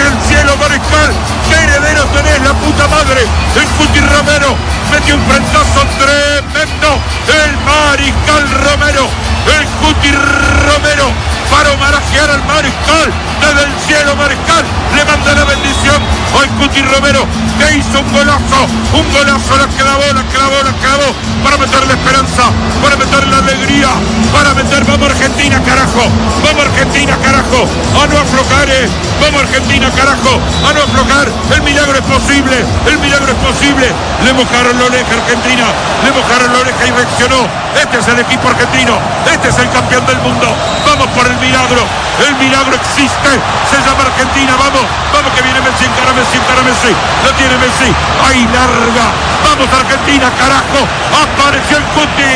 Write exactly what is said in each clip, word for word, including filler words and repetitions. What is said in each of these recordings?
el cielo, Mariscal. ¡Qué heredero tenés, la puta madre! El Cuti Romero metió un frentazo tremendo. El Mariscal Romero, el Cuti Romero, para homenajear al Mariscal. Desde el cielo, Mariscal le manda la bendición al Cuti Romero, que hizo un golazo, un golazo, la clavó, la clavó, la clavó, para meter la esperanza, para meter la alegría, para meter, vamos Argentina, carajo, vamos Argentina, carajo, a no aflojar, eh. vamos Argentina, carajo, a no aflojar, el milagro es posible, el milagro es posible, le mojaron la oreja Argentina, le mojaron la oreja y reaccionó. Este es el equipo argentino, este es el campeón del mundo, vamos por el milagro, el milagro existe, se llama Argentina, vamos, vamos que viene Messi, encara Messi, encara Messi, lo tiene Messi, ahí larga, vamos Argentina, carajo, apareció el Cuti,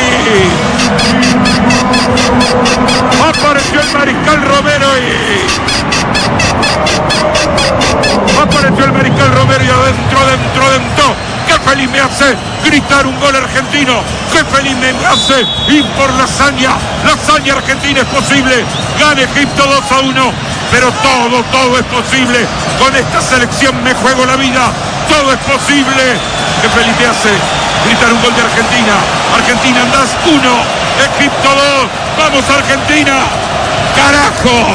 apareció el Mariscal Romero y... apareció el Mariscal Romero y adentro, adentro, adentro. Qué feliz me hace gritar un gol argentino. Qué feliz me hace ir por la hazaña. La hazaña argentina es posible. Gana Egipto dos a uno. Pero todo, todo es posible. Con esta selección me juego la vida. Todo es posible. Qué feliz me hace gritar un gol de Argentina. Argentina andás uno, Egipto dos. Vamos Argentina. Carajo.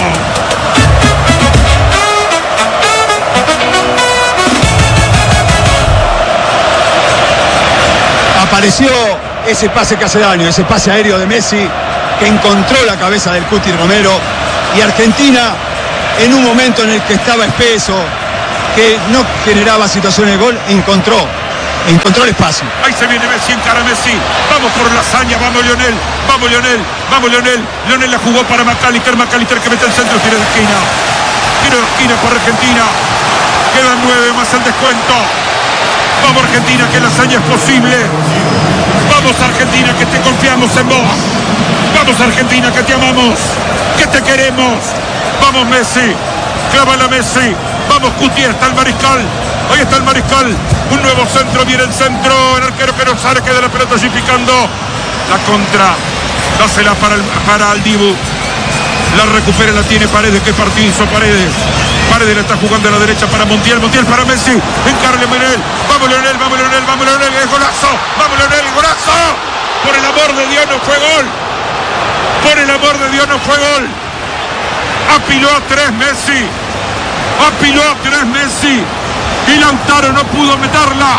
Apareció ese pase que hace daño, ese pase aéreo de Messi que encontró la cabeza del Cuti Romero, y Argentina en un momento en el que estaba espeso, que no generaba situaciones de gol, encontró encontró el espacio. Ahí se viene Messi, encara Messi, vamos por la hazaña, vamos Lionel, vamos Lionel, vamos Lionel, Lionel la jugó para McAllister, McAllister que mete el centro, tiro de esquina, tiro de esquina por Argentina, quedan nueve más el descuento. Vamos Argentina, que la hazaña es posible. Vamos Argentina, que te confiamos en vos. Vamos Argentina, que te amamos, que te queremos. Vamos Messi, clávala Messi. Vamos Cuti, está el Mariscal. Ahí está el Mariscal. Un nuevo centro, viene el centro. El arquero que no sale, queda la pelota allí picando. La contra, dásela para el, para el Dibu. La recupera, la tiene Paredes. Qué partido hizo Paredes. Paredes la está jugando a la derecha para Montiel. Montiel para Messi. Encarle Leonel. Vamos Leonel, vamos Leonel, vamos Leonel. Es golazo. Vamos Leonel, golazo. Por el amor de Dios no fue gol. Por el amor de Dios no fue gol. Apiló a tres Messi. Apiló a tres Messi. Y Lautaro no pudo meterla.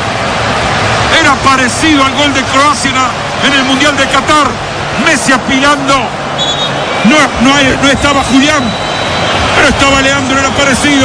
Era parecido al gol de Croacia en el Mundial de Qatar. Messi apilando. No, no, hay, no estaba Julián, pero estaba Leandro, era parecido.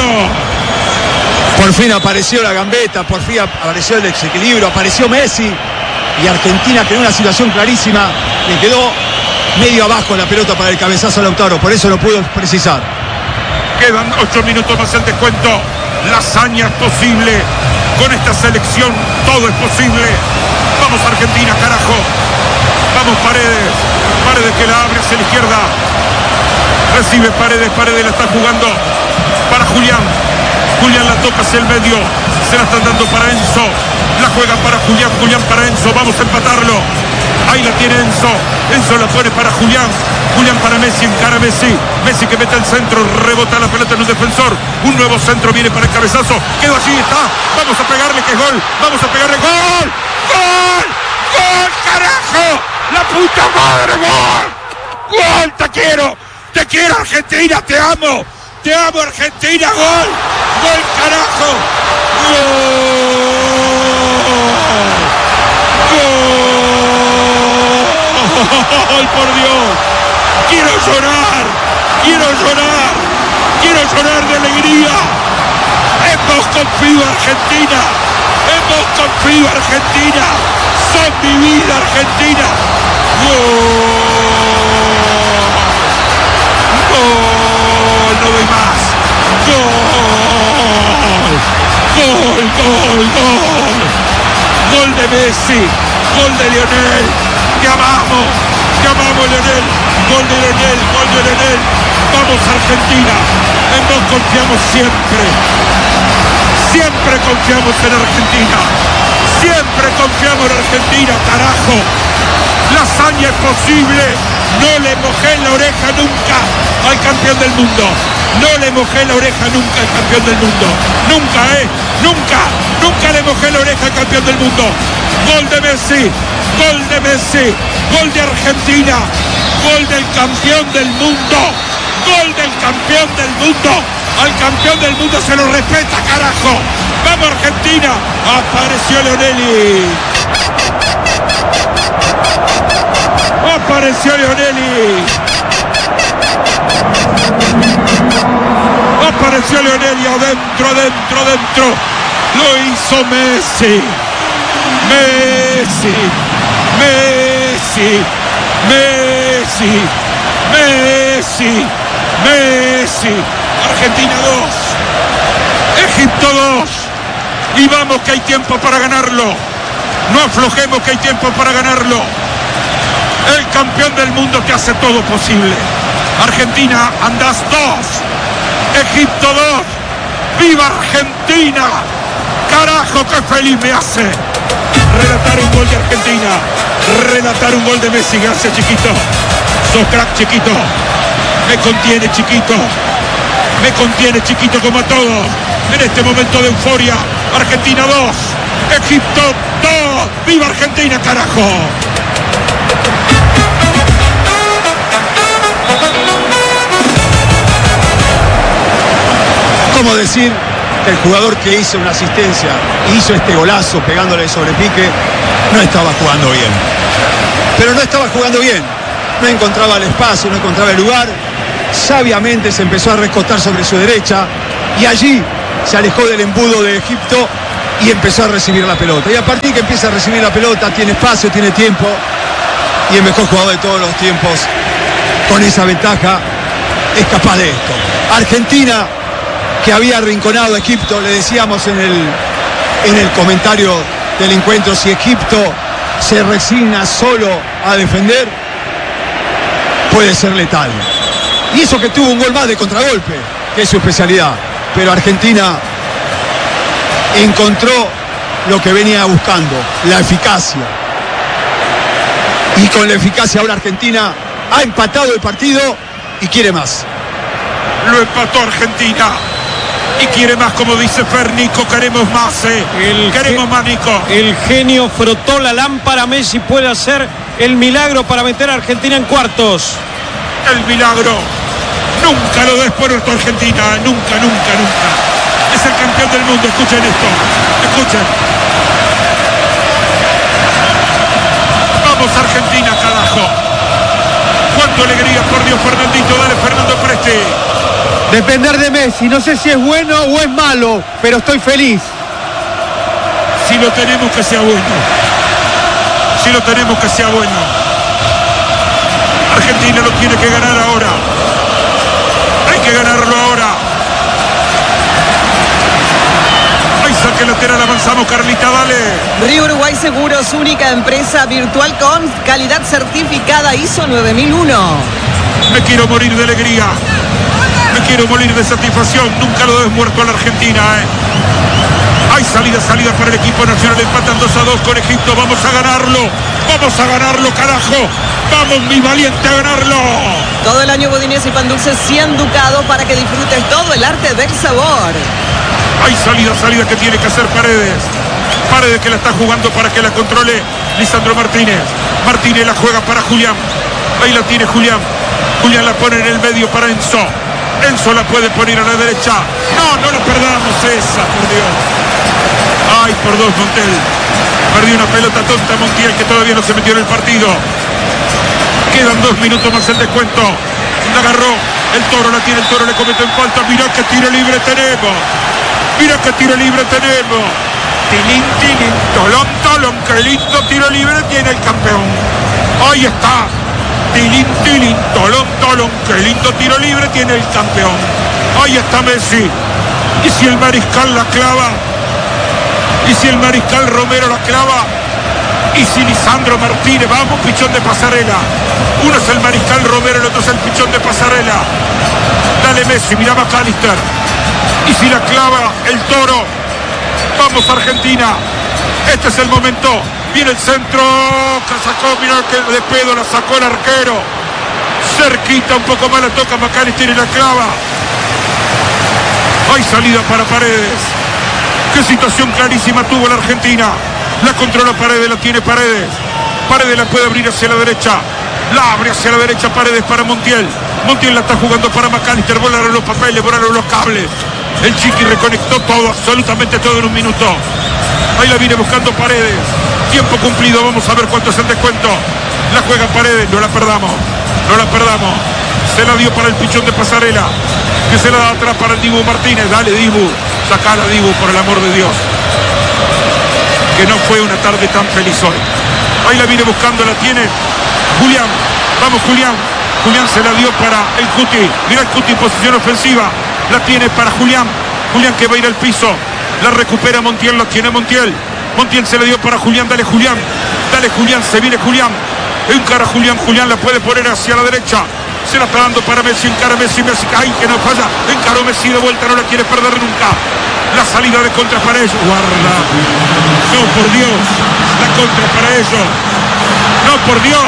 Por fin apareció la gambeta, por fin apareció el desequilibrio, apareció Messi, y Argentina creó una situación clarísima, le quedó medio abajo la pelota para el cabezazo a Lautaro, por eso lo pudo precisar. Quedan ocho minutos más el descuento. La hazaña es posible. Con esta selección todo es posible. Vamos Argentina, carajo. Vamos Paredes. Paredes que la abre hacia la izquierda. Recibe Paredes, Paredes la está jugando para Julián. Julián la toca hacia el medio. Se la están dando para Enzo. La juega para Julián, Julián para Enzo. Vamos a empatarlo. Ahí la tiene Enzo. Enzo la pone para Julián. Julián para Messi, encara Messi. Messi que mete el centro, rebota la pelota en un defensor. Un nuevo centro viene para el cabezazo. Quedó allí, está. Vamos a pegarle que es gol. Vamos a pegarle gol. ¡Gol! ¡Gol, carajo! ¡La puta madre, gol! ¡Gol, te quiero! ¡Te quiero, Argentina! ¡Te amo! ¡Te amo, Argentina! ¡Gol! ¡Gol, carajo! ¡Gol! ¡Gol, por Dios! ¡Quiero llorar! ¡Quiero llorar! ¡Quiero llorar de alegría! ¡Hemos confío, Argentina! ¡Hemos confío, Argentina! ¡Son mi vida, Argentina! ¡Gol! ¡Gol! ¡No doy más! ¡Gol! ¡Gol, gol, gol! ¡Gol de Messi! ¡Gol de Lionel! ¡Te amamos! ¡Te amamos, Lionel! ¡Gol de Lionel! ¡Gol de Lionel! ¡Vamos, Argentina! En vos confiamos siempre. Siempre confiamos en Argentina. Siempre confiamos en Argentina, carajo. La hazaña es posible. No le mojé la oreja nunca al campeón del mundo. No le mojé la oreja nunca al campeón del mundo. Nunca, ¿eh? Nunca. Nunca le mojé la oreja al campeón del mundo. Gol de Messi. Gol de Messi. Gol de Argentina. Gol del campeón del mundo. Gol del campeón del mundo. Al campeón del mundo se lo respeta, carajo. Vamos Argentina. Apareció Lionelli. Apareció Lionelli. Apareció Lionelli adentro, adentro, adentro. Lo hizo Messi. Messi. Messi. Messi. Messi. Messi. Argentina dos. Egipto dos. Y vamos que hay tiempo para ganarlo. No aflojemos que hay tiempo para ganarlo. El campeón del mundo que hace todo posible. Argentina, andás dos. Egipto dos. ¡Viva Argentina! ¡Carajo, qué feliz me hace! Relatar un gol de Argentina. Relatar un gol de Messi. Gracias, chiquito. Sos crack, chiquito. Me contiene, chiquito. Me contiene, chiquito, como a todos. En este momento de euforia. Argentina dos. Egipto dos. ¡Viva Argentina, carajo! ¿Cómo decir que el jugador que hizo una asistencia y hizo este golazo pegándole sobre pique no estaba jugando bien? Pero no estaba jugando bien. No encontraba el espacio, no encontraba el lugar. Sabiamente se empezó a recostar sobre su derecha y allí se alejó del embudo de Egipto y empezó a recibir la pelota. Y a partir que empieza a recibir la pelota, tiene espacio, tiene tiempo, y el mejor jugador de todos los tiempos, con esa ventaja, es capaz de esto. Argentina, que había arrinconado a Egipto, le decíamos en el, en el comentario del encuentro, si Egipto se resigna solo a defender, puede ser letal. Y eso que tuvo un gol más de contragolpe, que es su especialidad. Pero Argentina encontró lo que venía buscando, la eficacia. Y con la eficacia ahora Argentina ha empatado el partido y quiere más. Lo empató Argentina y quiere más, como dice Fer. Nico, queremos más, eh. El queremos más, Nico. El genio frotó la lámpara. Messi puede hacer el milagro para meter a Argentina en cuartos. El milagro. Nunca lo des por nuestra Argentina. Nunca, nunca, nunca. Es el campeón del mundo. Escuchen esto. Escuchen. Vamos Argentina, carajo. Cuánta alegría, por Dios, Fernandito. Dale, Fernando Presti. Depender de Messi. No sé si es bueno o es malo, pero estoy feliz. Si lo tenemos, que sea bueno. Si lo tenemos, que sea bueno. Argentina lo tiene que ganar ahora. Hay que ganarlo ahora. Hay saque lateral, avanzamos, Carlita, dale. Río Uruguay Seguros, única empresa virtual con calidad certificada I S O nueve mil uno. Me quiero morir de alegría. Me quiero morir de satisfacción. Nunca lo des muerto a la Argentina, eh. Hay salida, salida para el equipo nacional. Empatan dos a dos con Egipto. Vamos a ganarlo. Vamos a ganarlo, carajo. Vamos, mi valiente, a ganarlo. Todo el año Budines y pan dulce cien ducados para que disfrutes todo el arte del sabor. Hay salida, salida que tiene que hacer Paredes. Paredes que la está jugando para que la controle Lisandro Martínez. Martínez la juega para Julián. Ahí la tiene Julián. Julián la pone en el medio para Enzo. Enzo la puede poner a la derecha. No, no la perdamos esa, por Dios. Ay, por dos, Montiel. Perdió una pelota tonta Montiel, que todavía no se metió en el partido. Quedan dos minutos más el descuento. La agarró el Toro, la tiene el Toro, le comete en falta. Mirá qué tiro libre tenemos. Mirá qué tiro libre tenemos. Tilín, tilín, tolón, tolón. Qué lindo tiro libre tiene el campeón. Ahí está. Tilín, tilín, tolón, tolón. Qué lindo tiro libre tiene el campeón. Ahí está Messi. Y si el mariscal la clava. Y si el mariscal Romero la clava. Y si Lisandro Martínez, vamos, pichón de pasarela. Uno es el mariscal Romero, el otro es el pichón de pasarela. Dale Messi, mira McAllister. Y si la clava el Toro. Vamos Argentina. Este es el momento. Viene el centro. Que sacó, mirá que de pedo la sacó el arquero. cerquita, un poco más la toca McAllister y la clava. Hay salida para Paredes. Qué situación clarísima tuvo la Argentina. La controla Paredes, la tiene Paredes. Paredes la puede abrir hacia la derecha. La abre hacia la derecha Paredes para Montiel. Montiel la está jugando para McAllister. Volaron los papeles, volaron los cables. El Chiqui reconectó todo, absolutamente todo en un minuto. Ahí la viene buscando Paredes. Tiempo cumplido, vamos a ver cuánto es el descuento. La juega Paredes, no la perdamos. No la perdamos. Se la dio para el pichón de Pasarela, que se la da atrás para el Dibu Martínez. Dale, Dibu. Sacala, Dibu, por el amor de Dios. Que no fue una tarde tan feliz hoy. Ahí la viene buscando, la tiene Julián. Vamos, Julián. Julián se la dio para el Cuti. Mira el Cuti en posición ofensiva. La tiene para Julián. Julián que va a ir al piso. La recupera Montiel, la tiene Montiel. Montiel se la dio para Julián. Dale, Julián. Dale, Julián. Se viene Julián. Encara Julián. Julián la puede poner hacia la derecha. Se la está dando para Messi. Encara Messi. Messi. Ay, que no falla. Encaró Messi de vuelta. No la quiere perder nunca. La salida de contra para ellos. Guarda. No, por Dios. La contra para ellos. No, por Dios.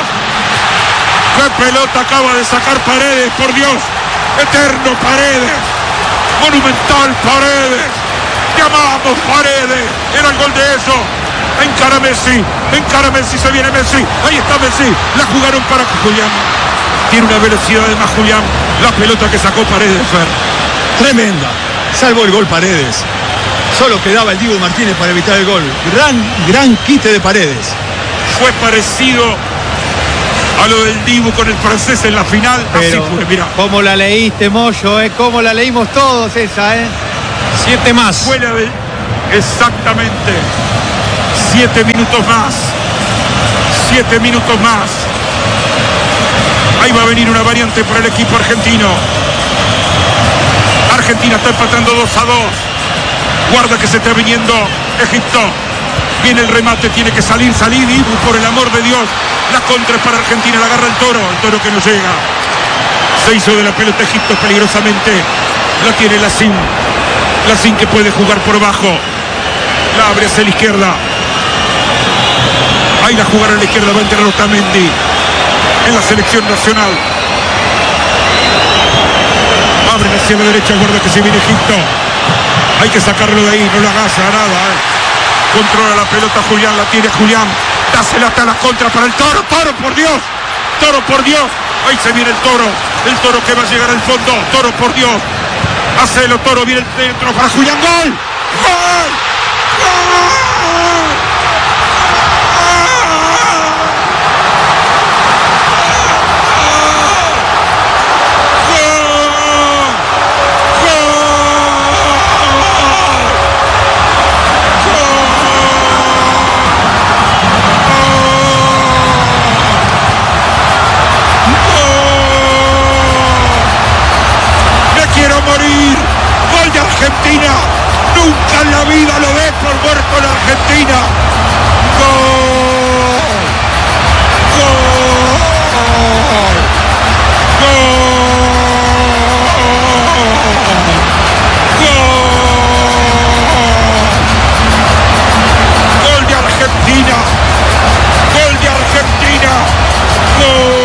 Qué pelota acaba de sacar Paredes. Por Dios. Eterno Paredes. Monumental Paredes. Te amamos Paredes. Era el gol de ellos. Encara Messi. Encara Messi. Se viene Messi. Ahí está Messi. La jugaron para Julián. Tiene una velocidad de más Julián. La pelota que sacó Paredes, Fer. Tremenda. Salvó el gol Paredes. Solo quedaba el Dibu Martínez para evitar el gol. Gran, gran quite de Paredes. Fue parecido a lo del Dibu con el francés en la final. Pero, así fue, mira. ¿Cómo la leíste, Moyo? ¿Eh? ¿Cómo la leímos todos esa, eh? Siete más. Fue la de... Exactamente. Siete minutos más. Siete minutos más. Ahí va a venir una variante para el equipo argentino. Argentina está empatando dos a dos. Guarda que se está viniendo Egipto. Viene el remate, tiene que salir, salir. Dibu, por el amor de Dios. La contra es para Argentina, la agarra el Toro. El Toro que no llega. Se hizo de la pelota Egipto peligrosamente. La tiene Lacín. Lacín que puede jugar por abajo. La abre hacia la izquierda. Ahí la jugará a la izquierda. Va a entrar Otamendi en la selección nacional. Abren hacia la derecha, guarda que se viene Egipto. Hay que sacarlo de ahí, no lo hagas a nada. Eh. Controla la pelota Julián, la tiene Julián. Dásela hasta la contra para el Toro. Toro, por Dios. Toro, por Dios. Ahí se viene el Toro. El Toro que va a llegar al fondo. Toro, por Dios. Hacelo, Toro, viene el centro para Julián. ¡Gol! ¡Gol! ¡Gol! Argentina, nunca en la vida lo ves por muerto la Argentina. Gol, gol, gol, gol de Argentina, gol de Argentina, gol.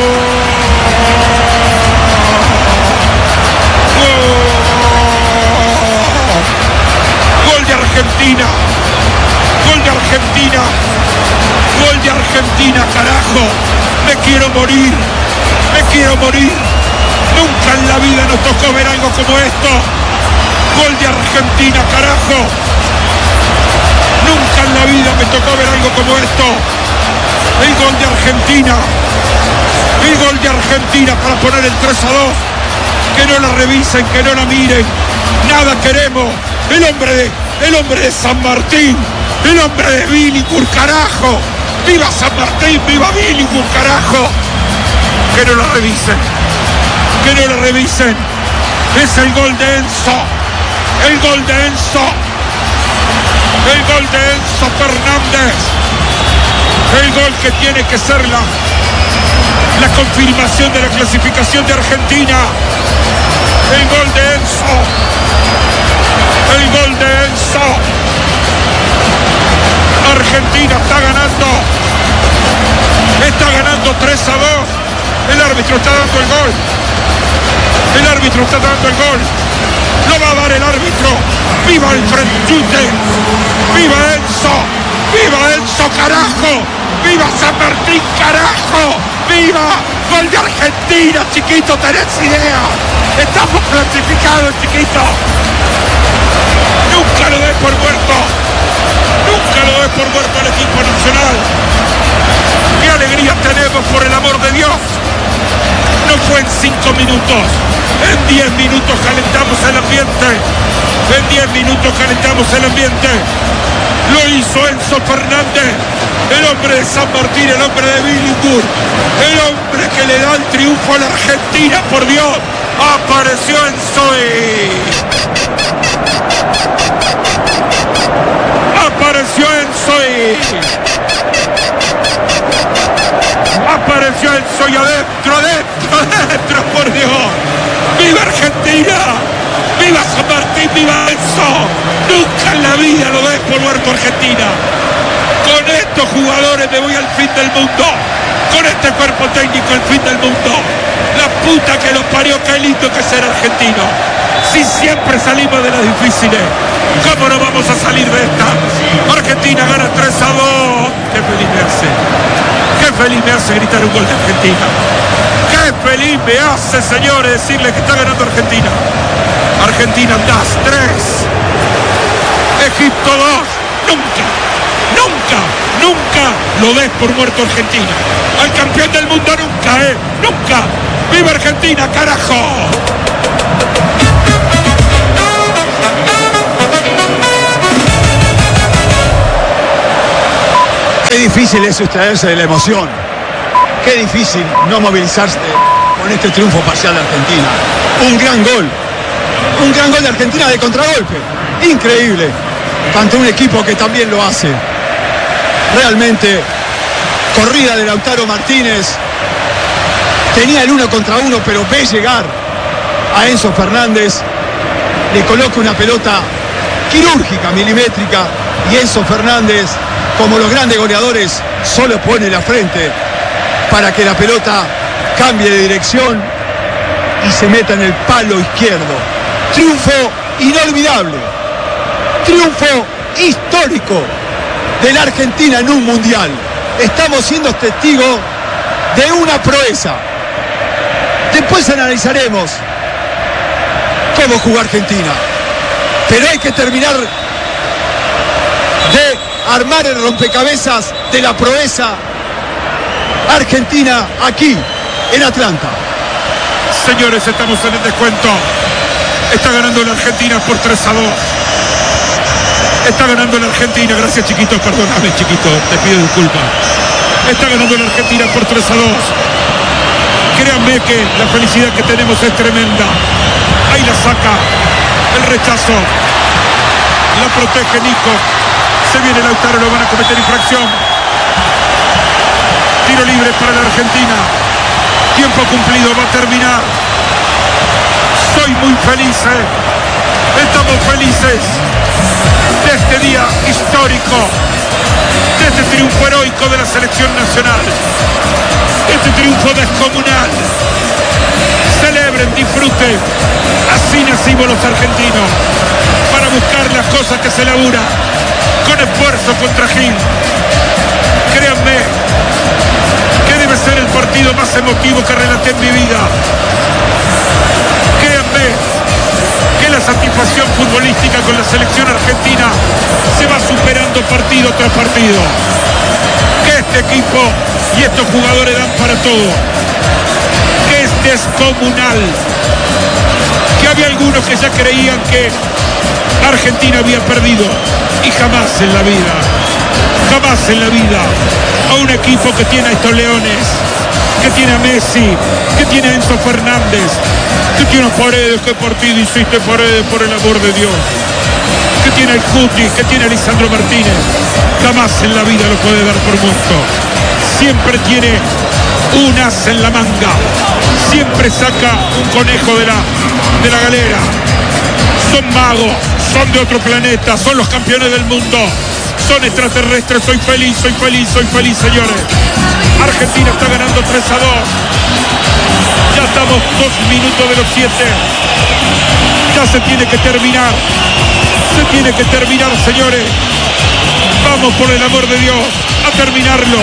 Argentina, gol de Argentina, gol de Argentina, carajo, me quiero morir, me quiero morir, nunca en la vida nos tocó ver algo como esto, gol de Argentina, carajo, nunca en la vida me tocó ver algo como esto, el gol de Argentina, el gol de Argentina para poner el tres a dos, que no la revisen, que no la miren, nada queremos, el hombre de... El hombre de San Martín, el hombre de Billinghurst, carajo. ¡Viva San Martín! ¡Viva Billinghurst, carajo! Que no lo revisen, que no lo revisen. Es el gol de Enzo, el gol de Enzo, el gol de Enzo Fernández. El gol que tiene que ser la, la confirmación de la clasificación de Argentina. El gol de Enzo. El gol de Enzo. Argentina está ganando. Está ganando tres a dos. El árbitro árbitro está dando el gol. El árbitro está dando el gol. Lo va a dar el árbitro. ¡Viva el Frenchute! ¡Viva Enzo! ¡Viva Enzo, carajo! ¡Viva San Martín, carajo! ¡Viva! ¡Gol de Argentina, chiquito! ¿Tenés idea? ¡Estamos clasificados, chiquito! ¡Nunca lo des por muerto! ¡Nunca lo des por muerto al equipo nacional! ¡Qué alegría tenemos, por el amor de Dios! No fue en cinco minutos. En diez minutos calentamos el ambiente. En diez minutos calentamos el ambiente. Lo hizo Enzo Fernández, el hombre de San Martín, el hombre de Billinghurst, el hombre que le da el triunfo a la Argentina, por Dios. Apareció Enzo y... Apareció Enzo y... Apareció Enzo y adentro, adentro, adentro, por Dios. ¡Viva Argentina! ¡Viva San Martín! ¡Viva Enzo! Nunca en la vida lo des por muerto Argentina. Con estos jugadores me voy al fin del mundo. Con este cuerpo técnico al fin del mundo. La puta que los parió, qué lindo que es ser argentino. Si siempre salimos de las difíciles, ¿cómo no vamos a salir de esta? Argentina gana tres a dos. Qué feliz me hace. Qué feliz me hace gritar un gol de Argentina. Qué feliz me hace, señores, decirle que está ganando Argentina. Argentina das tres. Egipto dos. Nunca, nunca, nunca lo des por muerto Argentina. Al campeón del mundo nunca, eh. Nunca. ¡Viva Argentina, carajo! Qué difícil es sustraerse de la emoción. Qué difícil no movilizarse con este triunfo parcial de Argentina. Un gran gol. Un gran gol de Argentina de contragolpe. Increíble. Ante un equipo que también lo hace. Realmente, corrida de Lautaro Martínez. Tenía el uno contra uno, pero ve llegar a Enzo Fernández. Le coloca una pelota quirúrgica, milimétrica. Y Enzo Fernández, como los grandes goleadores, solo pone la frente para que la pelota cambie de dirección y se meta en el palo izquierdo. Triunfo inolvidable, triunfo histórico de la Argentina en un mundial. Estamos siendo testigos de una proeza. Después analizaremos cómo jugó Argentina, pero hay que terminar de armar el rompecabezas de la proeza argentina aquí en Atlanta. Señores, estamos en el descuento. Está ganando la Argentina por tres a dos. Está ganando la Argentina. Gracias, chiquito. Perdóname, chiquito. Te pido disculpas. Está ganando la Argentina por tres a dos. Créanme que la felicidad que tenemos es tremenda. Ahí la saca. El rechazo. La protege Nico. Se viene Lautaro, lo van a cometer infracción. Tiro libre para la Argentina. Tiempo cumplido, va a terminar. Soy muy feliz, ¿eh? Estamos felices de este día histórico, de este triunfo heroico de la selección nacional, de este triunfo descomunal. Celebren, disfruten. Así nacimos los argentinos, para buscar las cosas que se laburan con esfuerzo contra Gil. Créanme que debe ser el partido más emotivo que relaté en mi vida. Créanme que la satisfacción futbolística con la selección argentina se va superando partido tras partido. Que este equipo y estos jugadores dan para todo. Que es descomunal. Que había algunos que ya creían que Argentina había perdido, y jamás en la vida, jamás en la vida, a un equipo que tiene a estos leones, que tiene a Messi, que tiene a Enzo Fernández, que tiene a Paredes, que partido hiciste Paredes, por el amor de Dios, que tiene al Cuti, que tiene a Lisandro Martínez, jamás en la vida lo puede dar por muerto. Siempre tiene un as en la manga, siempre saca un conejo de la, de la galera. Son magos, son de otro planeta, son los campeones del mundo, son extraterrestres. Soy feliz, soy feliz, soy feliz, señores. Argentina está ganando tres a dos. Ya estamos dos minutos de los siete. Ya se tiene que terminar. Se tiene que terminar, señores. Vamos, por el amor de Dios, a terminarlo.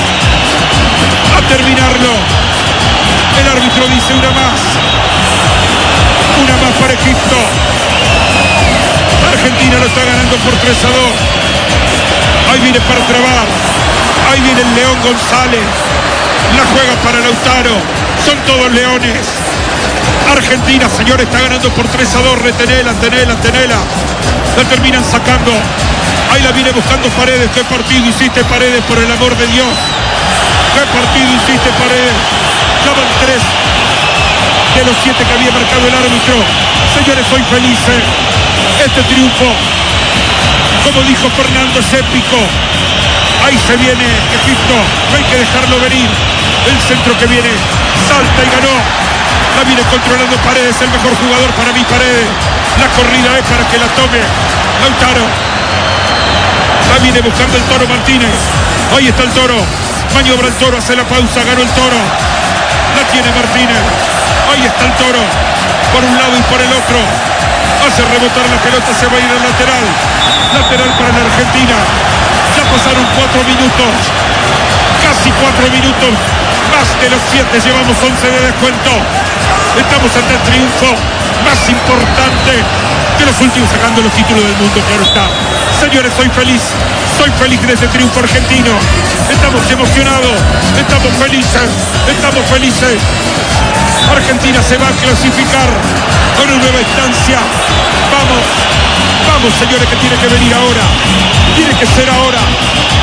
A terminarlo. El árbitro dice una más. Una más para Egipto. Argentina lo está ganando por tres a dos. Ahí viene para trabar. Ahí viene el León González. La juega para Lautaro. Son todos leones. Argentina, señores, está ganando por tres a dos. Retenela, tenela, tenela. La terminan sacando. Ahí la viene buscando Paredes. ¿Qué partido hiciste, Paredes, por el amor de Dios? ¿Qué partido hiciste, Paredes? Ya van tres de los siete que había marcado el árbitro. Señores, soy feliz. Este triunfo, como dijo Fernando, es épico. Ahí se viene Egipto. No hay que dejarlo venir. El centro que viene. Salta y ganó. La viene controlando Paredes, el mejor jugador para mí, Paredes. La corrida es para que la tome Lautaro. La viene buscando el Toro Martínez. Ahí está el Toro. Maniobra el Toro, hace la pausa, ganó el Toro. La tiene Martínez. Ahí está el Toro. Por un lado y por el otro. Hace rebotar la pelota, se va a ir al lateral. Lateral para la Argentina. Ya pasaron cuatro minutos. Casi cuatro minutos. Más de los siete, llevamos once de descuento. Estamos ante el triunfo más importante de los últimos, sacando los títulos del mundo, claro está. Señores, soy feliz. Soy feliz de este triunfo argentino. Estamos emocionados. Estamos felices. Estamos felices. Argentina se va a clasificar con una nueva instancia. Vamos. Vamos, señores, que tiene que venir ahora. Tiene que ser ahora.